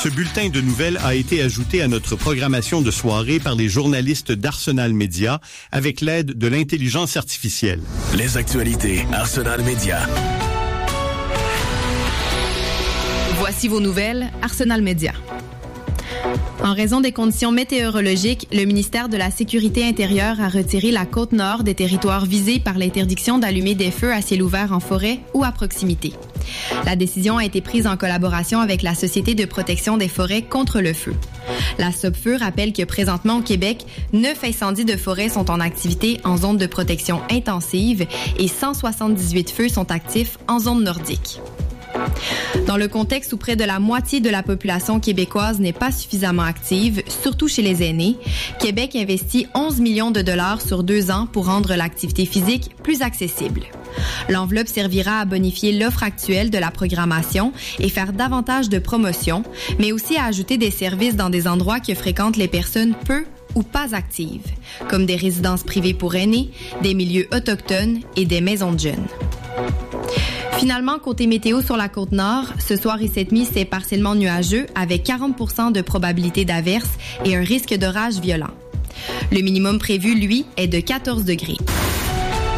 Ce bulletin de nouvelles a été ajouté à notre programmation de soirée par les journalistes d'Arsenal Média avec l'aide de l'intelligence artificielle. Les actualités Arsenal Média. Voici vos nouvelles Arsenal Média. En raison des conditions météorologiques, le ministère de la Sécurité intérieure a retiré la côte nord des territoires visés par l'interdiction d'allumer des feux à ciel ouvert en forêt ou à proximité. La décision a été prise en collaboration avec la Société de protection des forêts contre le feu. La SOPFEU rappelle que présentement au Québec, 9 incendies de forêt sont en activité en zone de protection intensive et 178 feux sont actifs en zone nordique. Dans le contexte où près de la moitié de la population québécoise n'est pas suffisamment active, surtout chez les aînés, Québec investit 11 millions de dollars sur 2 ans pour rendre l'activité physique plus accessible. L'enveloppe servira à bonifier l'offre actuelle de la programmation et faire davantage de promotions, mais aussi à ajouter des services dans des endroits que fréquentent les personnes peu ou pas actives, comme des résidences privées pour aînés, des milieux autochtones et des maisons de jeunes. Finalement, côté météo sur la Côte-Nord, ce soir et cette nuit, c'est partiellement nuageux avec 40% de probabilité d'averse et un risque d'orage violent. Le minimum prévu, lui, est de 14 degrés.